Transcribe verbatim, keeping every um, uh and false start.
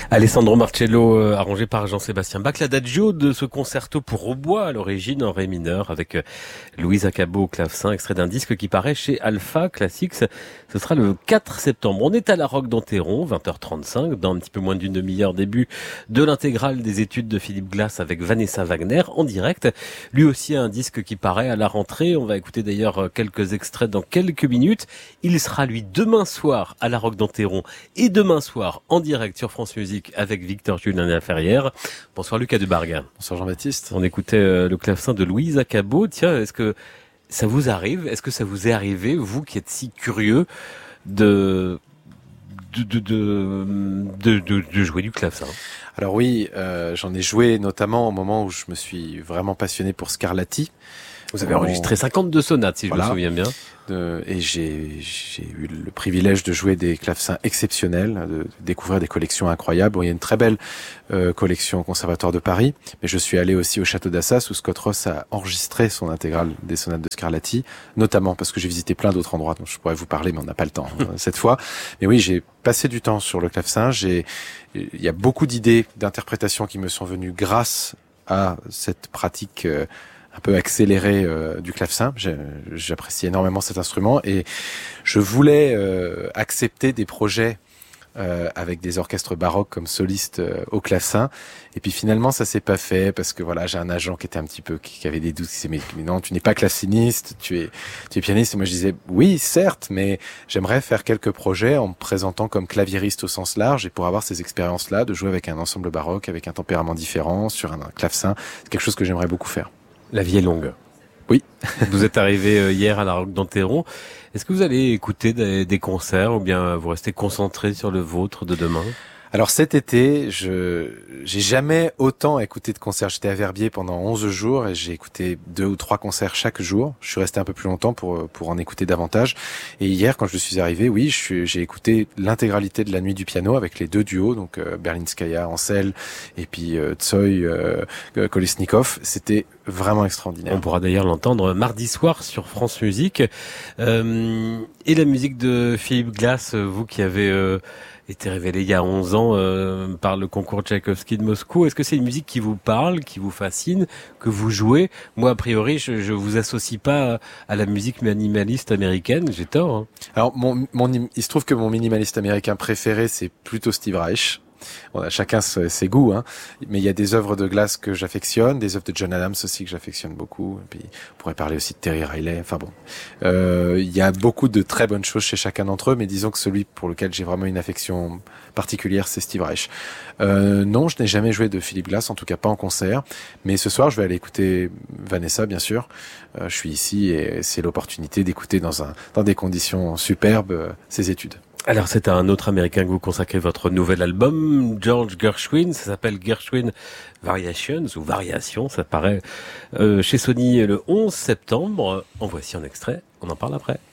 Alessandro Marcello, euh, arrangé par Jean-Sébastien Bach, l'adagio de ce concerto pour hautbois à l'origine en ré mineur avec euh, Louise Acabo au clavecin, extrait d'un disque qui paraît chez Alpha Classics. Ce sera le quatre septembre. On est à la Roque d'Enterron, vingt heures trente-cinq, dans un petit peu moins d'une demi-heure, début de l'intégrale des études de Philippe Glass avec Vanessa Wagner en direct. Lui aussi a un disque qui paraît à la rentrée. On va écouter d'ailleurs quelques extraits dans quelques minutes. Il sera lui demain soir à la Roque d'Enterron et demain soir en direct sur France Musique avec Victor Julien Laferrière. Bonsoir Lucas Dubarga. Bonsoir Jean-Baptiste. On écoutait euh, le clavecin de Louise Acabo. Tiens, est-ce que ça vous arrive, est-ce que ça vous est arrivé, vous qui êtes si curieux de de de de, de, de, de jouer du clavecin? Alors oui, euh, j'en ai joué notamment au moment où je me suis vraiment passionné pour Scarlatti. Vous avez enregistré cinquante-deux sonates, si voilà. je me souviens bien. De, et j'ai, j'ai eu le privilège de jouer des clavecins exceptionnels, de découvrir des collections incroyables. Bon, il y a une très belle euh, collection au Conservatoire de Paris, mais je suis allé aussi au Château d'Assas où Scott Ross a enregistré son intégrale des sonates de Scarlatti, notamment parce que j'ai visité plein d'autres endroits dont je pourrais vous parler, mais on n'a pas le temps hein, cette fois. Mais oui, j'ai passé du temps sur le clavecin. J'ai, il y a beaucoup d'idées d'interprétation qui me sont venues grâce à cette pratique euh, un peu accéléré euh, du clavecin. J'apprécie énormément cet instrument et je voulais euh, accepter des projets euh, avec des orchestres baroques comme soliste euh, au clavecin. Et puis finalement, ça s'est pas fait parce que voilà, j'ai un agent qui était un petit peu qui, qui avait des doutes, qui disait mais, mais non, tu n'es pas claveciniste, tu es tu es pianiste. Et moi je disais oui, certes, mais j'aimerais faire quelques projets en me présentant comme claviériste au sens large et pour avoir ces expériences-là, de jouer avec un ensemble baroque, avec un tempérament différent sur un, un clavecin, c'est quelque chose que j'aimerais beaucoup faire. La vie est longue. Oui. Vous êtes arrivé hier à la Roque d'Enterron. Est-ce que vous allez écouter des, des concerts ou bien vous restez concentré sur le vôtre de demain ? Alors cet été, je j'ai jamais autant écouté de concerts. J'étais à Verbier pendant onze jours et j'ai écouté deux ou trois concerts chaque jour. Je suis resté un peu plus longtemps pour pour en écouter davantage. Et hier, quand je suis arrivé, oui, je suis, j'ai écouté l'intégralité de la nuit du piano avec les deux duos, donc euh, Berlinskaya, Ansel et puis euh, Tsoi, euh, Kolesnikov. C'était vraiment extraordinaire. On pourra d'ailleurs l'entendre mardi soir sur France Musique. Euh, et la musique de Philippe Glass, vous qui avez euh, été révélé il y a onze ans euh, par le concours Tchaïkovski de Moscou. Est-ce que c'est une musique qui vous parle, qui vous fascine, que vous jouez? Moi, a priori, je, je vous associe pas à la musique minimaliste américaine. J'ai tort. Hein. Alors, mon, mon, il se trouve que mon minimaliste américain préféré, c'est plutôt Steve Reich. On a chacun ses goûts, hein. Mais il y a des œuvres de Glass que j'affectionne, des œuvres de John Adams aussi que j'affectionne beaucoup. Et puis, on pourrait parler aussi de Terry Riley. Enfin bon, euh, il y a beaucoup de très bonnes choses chez chacun d'entre eux, mais disons que celui pour lequel j'ai vraiment une affection particulière, c'est Steve Reich. Euh, non, je n'ai jamais joué de Philippe Glass, en tout cas pas en concert. Mais ce soir, je vais aller écouter Vanessa, bien sûr. Euh, je suis ici et c'est l'opportunité d'écouter dans un dans des conditions superbes euh, ses études. Alors c'est à un autre Américain que vous consacrez votre nouvel album, George Gershwin, ça s'appelle Gershwin Variations ou Variations, ça paraît euh, chez Sony le onze septembre. En voici un extrait, on en parle après.